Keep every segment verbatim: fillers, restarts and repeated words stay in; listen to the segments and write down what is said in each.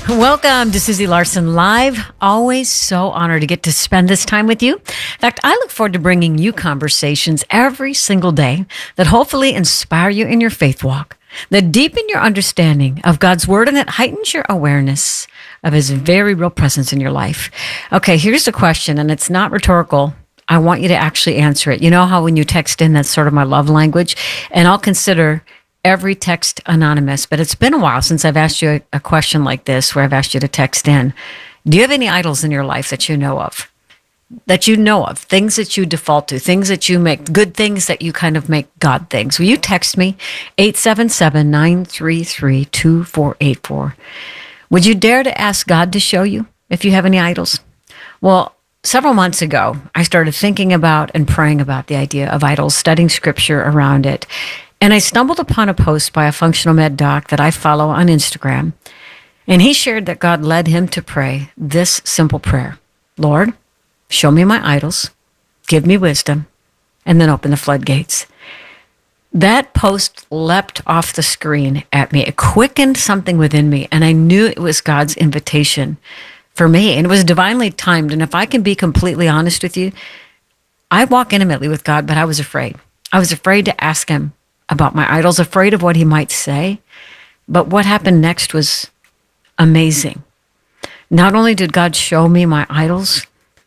Welcome to Susie Larson Live. Always so honored to get to spend this time with you. In fact, I look forward to bringing you conversations every single day that hopefully inspire you in your faith walk, that deepen your understanding of God's Word, and that heightens your awareness of His very real presence in your life. Okay, here's the question, and it's not rhetorical. I want you to actually answer it. You know how when you text in, that's sort of my love language, and I'll consider every text anonymous, but it's been a while since I've asked you a, a question like this, where I've asked you to text in. Do you have any idols in your life that you know of? That you know of, things that you default to, things that you make, good things that you kind of make God things. Will you text me, eight seven seven, nine three three, two four eight four. Would you dare to ask God to show you if you have any idols? Well, several months ago, I started thinking about and praying about the idea of idols, studying scripture around it. And I stumbled upon a post by a functional med doc that I follow on Instagram. And he shared that God led him to pray this simple prayer: Lord, show me my idols, give me wisdom, and then open the floodgates. That post leapt off the screen at me. It quickened something within me, and I knew it was God's invitation for me. And it was divinely timed. And if I can be completely honest with you, I walk intimately with God, but I was afraid. I was afraid to ask him about my idols, afraid of what he might say. But what happened next was amazing. Not only did God show me my idols,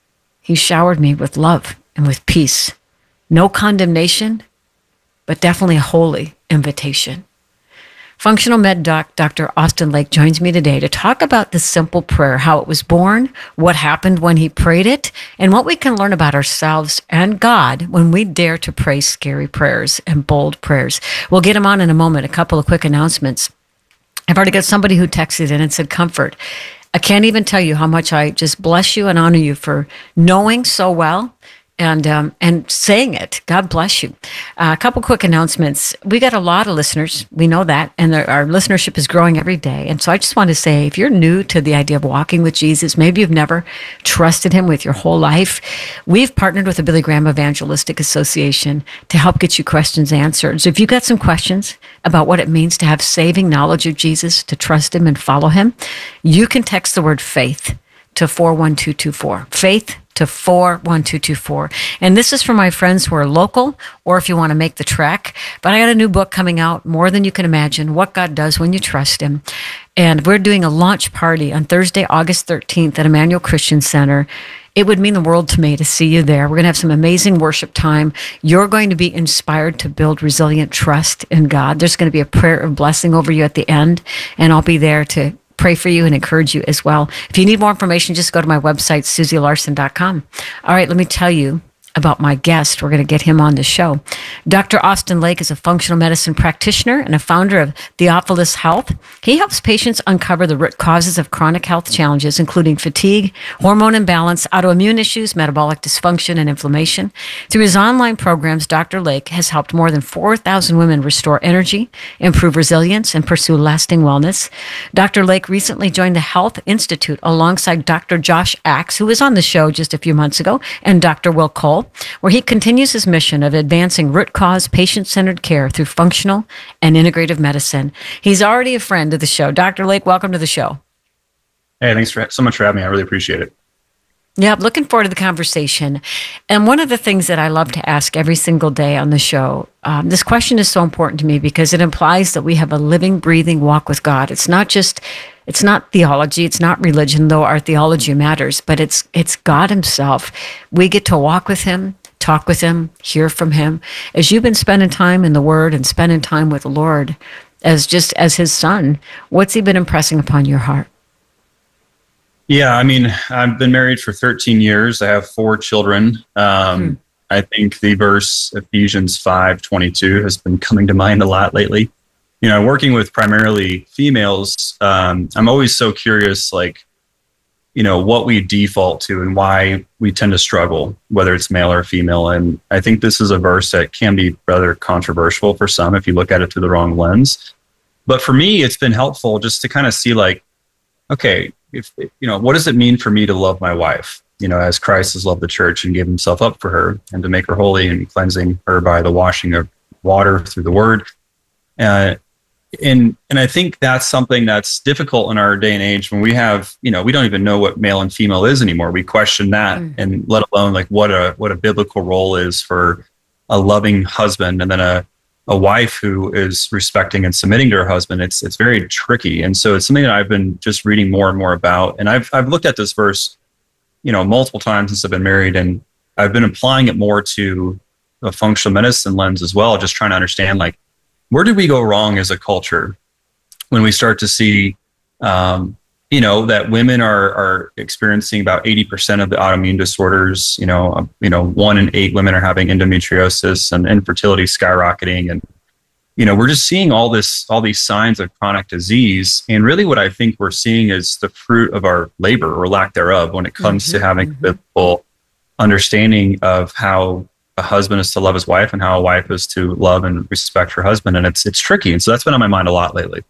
he showered me with love and with peace. No condemnation, but definitely a holy invitation. Functional med doc, Doctor Austin Lake, joins me today to talk about this simple prayer, how it was born, what happened when he prayed it, and what we can learn about ourselves and God when we dare to pray scary prayers and bold prayers. We'll get him on in a moment. A couple of quick announcements. I've already got somebody who texted in and said, comfort. I can't even tell you how much I just bless you and honor you for knowing so well and um, and saying it. God bless you. Uh, a couple quick announcements. We got a lot of listeners. We know that. And there, our listenership is growing every day. And so I just want to say, if you're new to the idea of walking with Jesus, maybe you've never trusted him with your whole life, we've partnered with the Billy Graham Evangelistic Association to help get you questions answered. So if you've got some questions about what it means to have saving knowledge of Jesus, to trust him and follow him, you can text the word faith to four one two two four. Faith to four one two two four. And this is for my friends who are local, or if you want to make the trek. But I got a new book coming out, More Than You Can Imagine, What God Does When You Trust Him. And we're doing a launch party on Thursday, August thirteenth at Emmanuel Christian Center. It would mean the world to me to see you there. We're going to have some amazing worship time. You're going to be inspired to build resilient trust in God. There's going to be a prayer of blessing over you at the end, and I'll be there to pray for you and encourage you as well. If you need more information, just go to my website, susie larson dot com. All right, let me tell you about my guest. We're going to get him on the show. Doctor Austin Lake is a functional medicine practitioner and a founder of Theophilus Health. He helps patients uncover the root causes of chronic health challenges, including fatigue, hormone imbalance, autoimmune issues, metabolic dysfunction, and inflammation. Through his online programs, Doctor Lake has helped more than four thousand women restore energy, improve resilience, and pursue lasting wellness. Doctor Lake recently joined the Health Institute alongside Doctor Josh Axe, who was on the show just a few months ago, and Doctor Will Cole, where he continues his mission of advancing root cause, patient-centered care through functional and integrative medicine. He's already a friend of the show. Doctor Lake, welcome to the show. Hey, thanks for, so much for having me. I really appreciate it. Yeah, looking forward to the conversation. And one of the things that I love to ask every single day on the show, um, this question is so important to me because it implies that we have a living, breathing walk with God. It's not just, it's not theology, it's not religion, though our theology matters, but it's it's God himself. We get to walk with him, talk with him, hear from him. As you've been spending time in the Word and spending time with the Lord as just as his son, what's he been impressing upon your heart? Yeah, I mean, I've been married for thirteen years. I have four children. Um, hmm. I think the verse Ephesians five twenty-two has been coming to mind a lot lately. You know, working with primarily females, um, I'm always so curious, like, you know, what we default to and why we tend to struggle, whether it's male or female. And I think this is a verse that can be rather controversial for some if you look at it through the wrong lens. But for me, it's been helpful just to kind of see, like, okay, if, you know, what does it mean for me to love my wife, you know, as Christ has loved the church and gave himself up for her, and to make her holy and cleansing her by the washing of water through the word. Uh, and and I think that's something that's difficult in our day and age when we have, you know, we don't even know what male and female is anymore. We question that, mm. and let alone like what a what a biblical role is for a loving husband and then a a wife who is respecting and submitting to her husband. It's it's very tricky, and so it's something that I've been just reading more and more about. And I've I've looked at this verse, you know, multiple times since I've been married, and I've been applying it more to a functional medicine lens as well, just trying to understand like, where did we go wrong as a culture when we start to see, um, you know, that women are are experiencing about eighty percent of the autoimmune disorders. You know, um, you know, one in eight women are having endometriosis and infertility skyrocketing, and you know, we're just seeing all this, all these signs of chronic disease. And really, what I think we're seeing is the fruit of our labor or lack thereof when it comes mm-hmm, to having mm-hmm. biblical understanding of how a husband is to love his wife and how a wife is to love and respect her husband. And it's it's tricky. And so that's been on my mind a lot lately.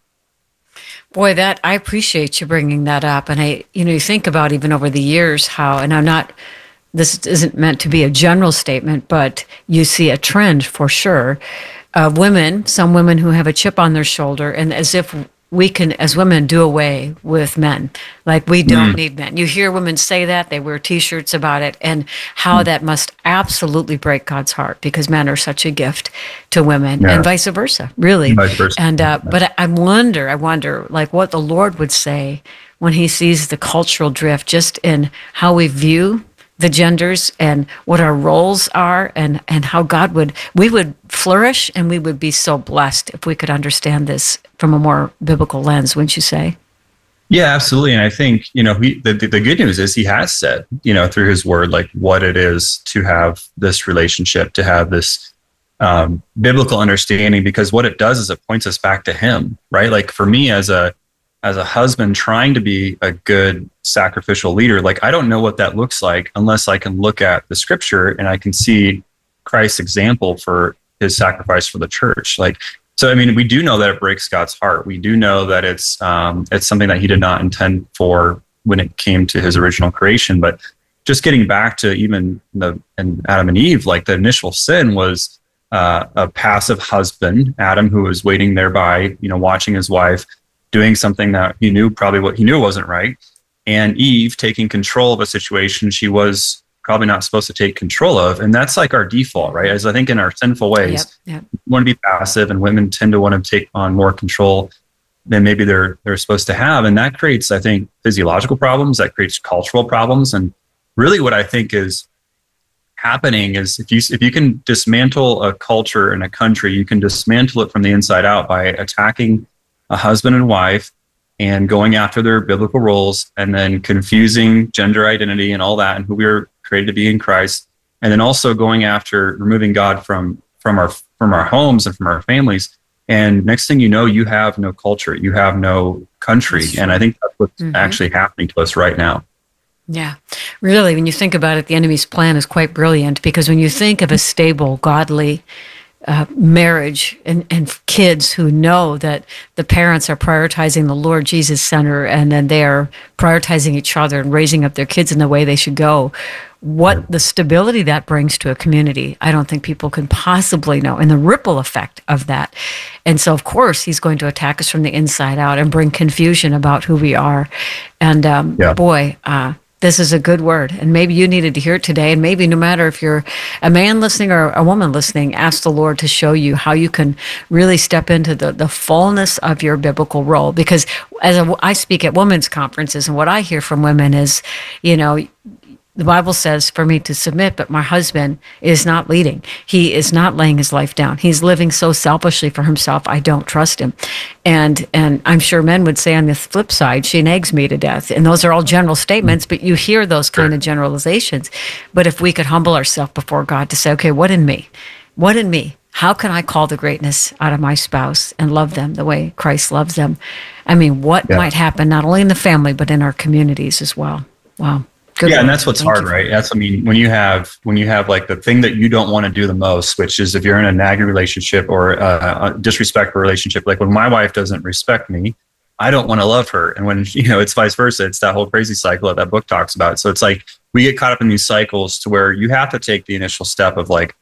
Boy, that I appreciate you bringing that up. And I, you know, you think about even over the years how, and I'm not, this isn't meant to be a general statement, but you see a trend for sure of women, some women who have a chip on their shoulder, and as if we can, as women, do away with men. Like, we don't mm. need men. You hear women say that, they wear T-shirts about it, and how mm. that must absolutely break God's heart, because men are such a gift to women, yeah. and vice versa, really. Vice versa. And uh, but I wonder, I wonder, like, what the Lord would say when He sees the cultural drift, just in how we view the genders and what our roles are, and, and how God would, we would flourish, and we would be so blessed if we could understand this from a more biblical lens, wouldn't you say? Yeah, absolutely. And I think, you know, he, the, the good news is He has said, you know, through His word, like what it is to have this relationship, to have this um, biblical understanding, because what it does is it points us back to Him, right? Like for me as a, as a husband trying to be a good sacrificial leader, like I don't know what that looks like unless I can look at the scripture and I can see Christ's example for His sacrifice for the church. Like, so, I mean, we do know that it breaks God's heart. We do know that it's, um, it's something that He did not intend for when it came to His original creation. But just getting back to even the, and Adam and Eve, like the initial sin was uh, a passive husband, Adam, who was waiting there by, you know, watching his wife doing something that he knew probably what he knew wasn't right, and Eve taking control of a situation she was probably not supposed to take control of. And that's like our default, right? As I think in our sinful ways, yep, yep. we want to be passive, and women tend to want to take on more control than maybe they're they're supposed to have. And that creates, I think, physiological problems, that creates cultural problems. And really what I think is happening is if you if you can dismantle a culture in a country, you can dismantle it from the inside out by attacking a husband and wife and going after their biblical roles, and then confusing gender identity and all that, and who we were created to be in Christ. And then also going after removing God from, from our, from our homes and from our families. And next thing you know, you have no culture, you have no country. And I think that's what's mm-hmm. actually happening to us right now. Yeah, really, when you think about it, the enemy's plan is quite brilliant, because when you think of a stable, godly Uh, marriage and, and kids who know that the parents are prioritizing the Lord Jesus center, and then they are prioritizing each other and raising up their kids in the way they should go, what the stability that brings to a community, I don't think people can possibly know, and the ripple effect of that. And so, of course, he's going to attack us from the inside out and bring confusion about who we are. And um, yeah. boy, uh, this is a good word, and maybe you needed to hear it today. And maybe no matter if you're a man listening or a woman listening, ask the Lord to show you how you can really step into the, the fullness of your biblical role. Because as a, I speak at women's conferences, and what I hear from women is, you know, the Bible says for me to submit, but my husband is not leading. He is not laying his life down. He's living so selfishly for himself, I don't trust him. And and I'm sure men would say on the flip side, she nags me to death. And those are all general statements, but you hear those kind of generalizations. But if we could humble ourselves before God to say, okay, what in me? What in me? How can I call the greatness out of my spouse and love them the way Christ loves them? I mean, what yeah. might happen not only in the family, but in our communities as well? Wow. Good yeah, word. And that's what's Thank hard, you. right? That's, I mean, when you have when you have like the thing that you don't want to do the most, which is if you're in a nagging relationship or a, a disrespectful relationship, like when my wife doesn't respect me, I don't want to love her. And when, you know, it's vice versa. It's that whole crazy cycle that that book talks about. So it's like we get caught up in these cycles to where you have to take the initial step of like,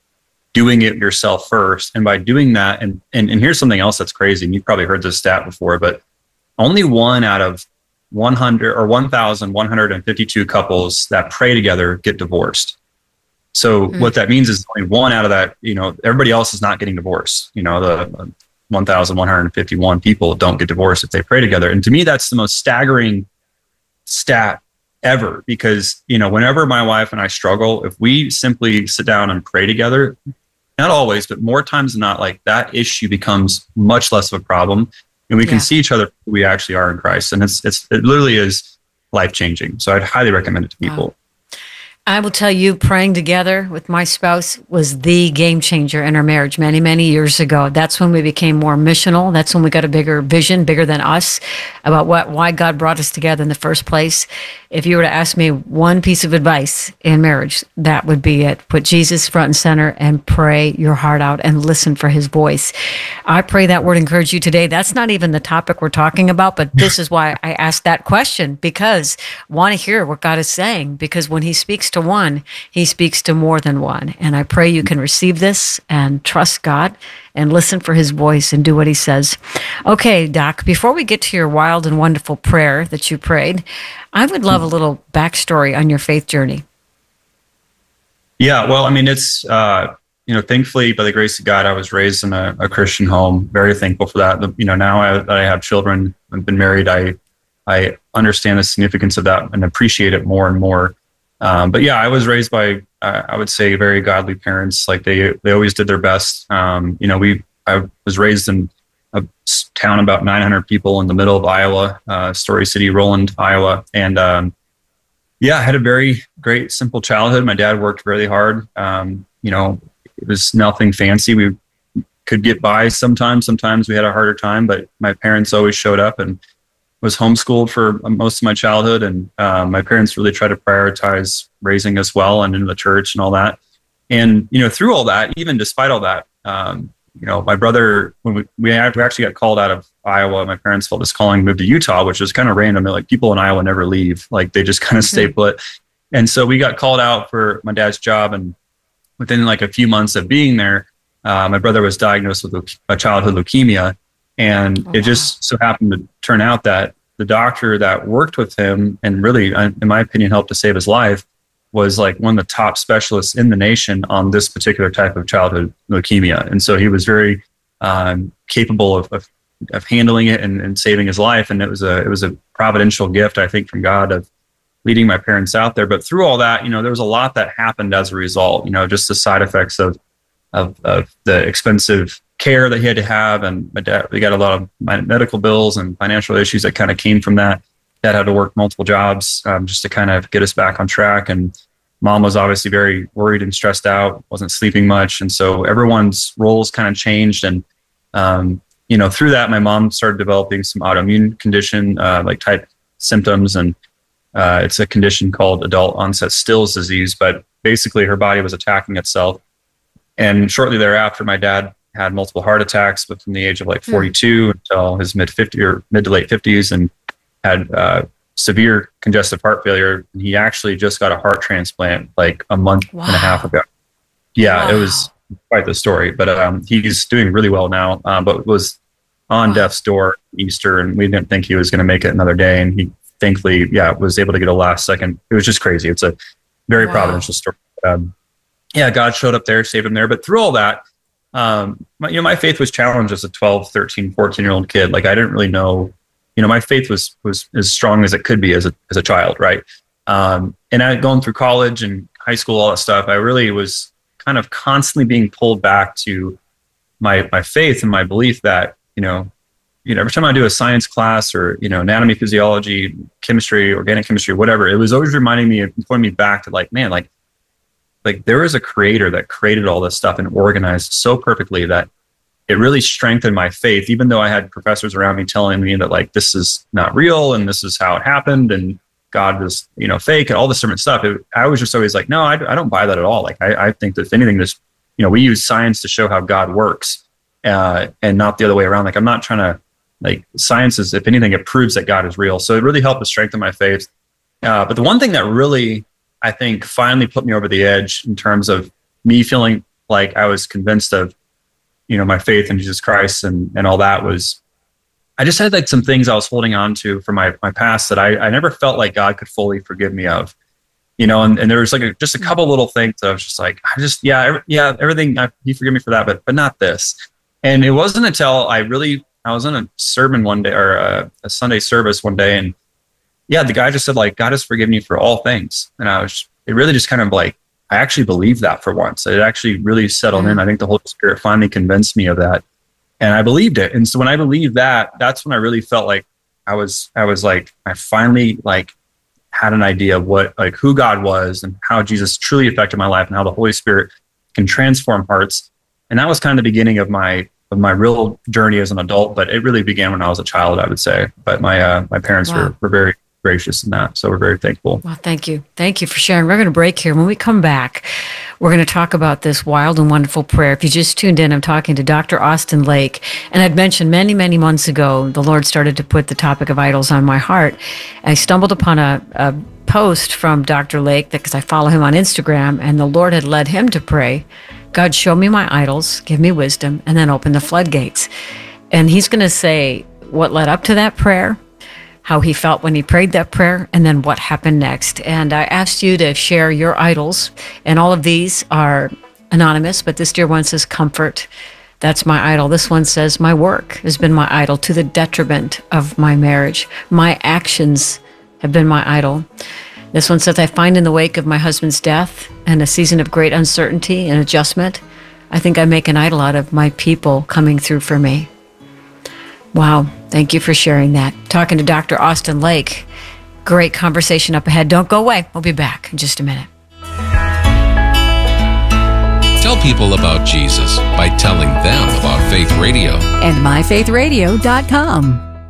doing it yourself first. And by doing that, and, and, and here's something else that's crazy. And you've probably heard this stat before, but only one out of one hundred or one thousand one hundred fifty-two couples that pray together get divorced. So mm. what that means is only one out of that, you know, everybody else is not getting divorced. You know, the one thousand one hundred fifty-one people don't get divorced if they pray together. And to me, that's the most staggering stat ever, because, you know, whenever my wife and I struggle, if we simply sit down and pray together, not always, but more times than not, like that issue becomes much less of a problem. And we can yeah. see each other who we actually are in Christ. And it's, it's, it literally is life changing. So I'd highly recommend it to people. Wow. I will tell you, praying together with my spouse was the game changer in our marriage many, many years ago. That's when we became more missional. That's when we got a bigger vision, bigger than us, about what why God brought us together in the first place. If you were to ask me one piece of advice in marriage, that would be it. Put Jesus front and center and pray your heart out and listen for his voice. I pray that word encourage you today. That's not even the topic we're talking about, but this is why I asked that question, because I want to hear what God is saying, because when he speaks to one, he speaks to more than one. And I pray you can receive this and trust God and listen for his voice and do what he says. Okay, Doc, before we get to your wild and wonderful prayer that you prayed, I would love a little backstory on your faith journey. Yeah, well, I mean, it's, uh, you know, thankfully, by the grace of God, I was raised in a, a Christian home. Very thankful for that. You know, now I, I have children, I've been married, I, I understand the significance of that and appreciate it more and more. Um, but yeah, I was raised by, uh, I would say, very godly parents. Like they, they always did their best. Um, you know, we, I was raised in a town about nine hundred people in the middle of Iowa, uh, Story City, Roland, Iowa. And, um, yeah, I had a very great, simple childhood. My dad worked really hard. Um, you know, it was nothing fancy. We could get by sometimes. Sometimes we had a harder time, but my parents always showed up, and was homeschooled for most of my childhood. And uh, my parents really tried to prioritize raising us well and into the church and all that. And, you know, through all that, even despite all that, um, you know, my brother, when we, we actually got called out of Iowa, my parents felt this calling, moved to Utah, which was kind of random. Like, people in Iowa never leave. Like, they just kind of stay put. And so we got called out for my dad's job. And within like a few months of being there, uh, my brother was diagnosed with a childhood leukemia. And oh, it just so happened to turn out that the doctor that worked with him and really, in my opinion, helped to save his life was like one of the top specialists in the nation on this particular type of childhood leukemia. And so he was very um, capable of, of, of handling it and, and saving his life. And it was a, it was a providential gift, I think, from God of leading my parents out there. But through all that, you know, there was a lot that happened as a result, you know, just the side effects of, of, of the expensive care that he had to have. And my dad, we got a lot of medical bills and financial issues that kind of came from that. Dad had to work multiple jobs um, just to kind of get us back on track. And mom was obviously very worried and stressed out, wasn't sleeping much. And so everyone's roles kind of changed. And, um, you know, through that, my mom started developing some autoimmune condition, uh, like type symptoms. And uh, it's a condition called adult onset Still's disease. But basically her body was attacking itself. And shortly thereafter, my dad had multiple heart attacks from the age of like forty-two mm. until his mid fifties or mid to late fifties, and had uh, severe congestive heart failure. And he actually just got a heart transplant like a month wow. and a half ago. Yeah, wow. It was quite the story, but um, he's doing really well now, um, but was on wow. death's door Easter, and we didn't think he was going to make it another day. And he thankfully, yeah, was able to get a last second. It was just crazy. It's a very wow. providential story. Um, yeah, God showed up there, saved him there. But through all that, um, my, you know, my faith was challenged as a twelve, thirteen, fourteen year old kid. Like, I didn't really know, you know, my faith was, was as strong as it could be as a, as a child. Right. Um, and I going through college and high school, all that stuff, I really was kind of constantly being pulled back to my, my faith and my belief that, you know, you know, every time I do a science class or, you know, anatomy, physiology, chemistry, organic chemistry, whatever, it was always reminding me, pointing me back to like, man, like, like there is a creator that created all this stuff and organized so perfectly that it really strengthened my faith, even though I had professors around me telling me that like, this is not real and this is how it happened and God was, you know, fake and all this different stuff. It, I was just always like, no, I, I don't buy that at all. Like, I, I think that if anything, this, you know, we use science to show how God works uh, and not the other way around. Like, I'm not trying to, like, science is, if anything, it proves that God is real. So it really helped to strengthen my faith. Uh, but the one thing that really, I think, finally put me over the edge in terms of me feeling like I was convinced of, you know, my faith in Jesus Christ and, and all that was, I just had like some things I was holding on to from my, my past that I, I never felt like God could fully forgive me of, you know, and, and there was like a, just a couple little things that I was just like, I just, yeah, every, yeah, everything, I, he forgive me for that, but, but not this. And it wasn't until I really, I was in a sermon one day or a, a Sunday service one day. And yeah, the guy just said like, God has forgiven you for all things. And I was, it really just kind of like, I actually believed that for once. It actually really settled mm-hmm. in. I think the Holy Spirit finally convinced me of that. And I believed it. And so when I believed that, that's when I really felt like I was, I was like, I finally like had an idea of what, like who God was and how Jesus truly affected my life and how the Holy Spirit can transform hearts. And that was kind of the beginning of my, of my real journey as an adult, but it really began when I was a child, I would say. But my, uh, my parents wow. were, were very gracious in that. So we're very thankful. Well, thank you. Thank you for sharing. We're going to break here. When we come back, we're going to talk about this wild and wonderful prayer. If you just tuned in, I'm talking to Doctor Austin Lake. And I'd mentioned many, many months ago, the Lord started to put the topic of idols on my heart. I stumbled upon a, a post from Doctor Lake because I follow him on Instagram, and the Lord had led him to pray, God, show me my idols, give me wisdom, and then open the floodgates. And he's going to say what led up to that prayer, how he felt when he prayed that prayer, and then what happened next. And I asked you to share your idols, and all of these are anonymous, but this dear one says comfort. That's my idol. This one says my work has been my idol to the detriment of my marriage. My actions have been my idol. This one says I find in the wake of my husband's death and a season of great uncertainty and adjustment, I think I make an idol out of my people coming through for me. Wow. Thank you for sharing that. Talking to Doctor Austin Lake. Great conversation up ahead. Don't go away. We'll be back in just a minute. Tell people about Jesus by telling them about Faith Radio. And my faith radio dot com.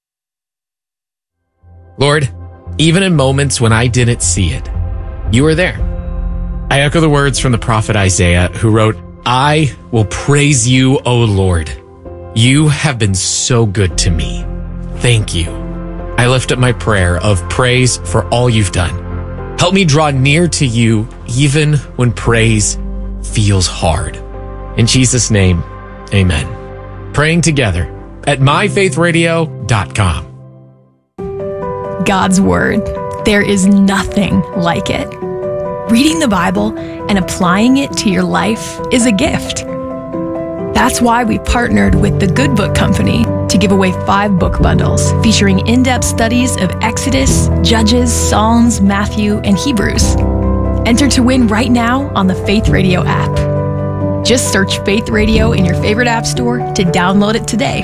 Lord, even in moments when I didn't see it, you were there. I echo the words from the prophet Isaiah, who wrote, I will praise you, O Lord. You have been so good to me. Thank you. I lift up my prayer of praise for all you've done. Help me draw near to you even when praise feels hard. In Jesus' name, amen. Praying together at my faith radio dot com. God's Word. There is nothing like it. Reading the Bible and applying it to your life is a gift. That's why we partnered with the Good Book Company to give away five book bundles featuring in-depth studies of Exodus, Judges, Psalms, Matthew, and Hebrews. Enter to win right now on the Faith Radio app. Just search Faith Radio in your favorite app store to download it today.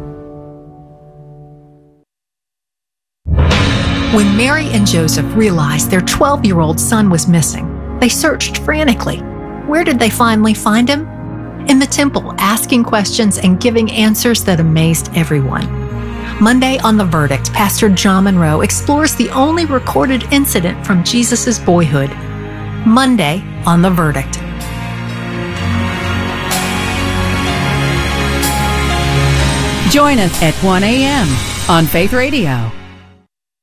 When Mary and Joseph realized their twelve-year-old son was missing, they searched frantically. Where did they finally find him? In the temple, asking questions and giving answers that amazed everyone. Monday on The Verdict, Pastor John Monroe explores the only recorded incident from Jesus' boyhood. Monday on The Verdict. Join us at one a.m. on Faith Radio.